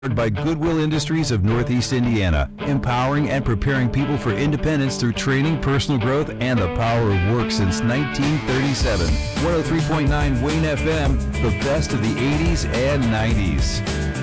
by Goodwill Industries of Northeast Indiana, empowering and preparing people for independence through training, personal growth, and the power of work since 1937. 103.9 Wayne FM, the best of the 80s and 90s.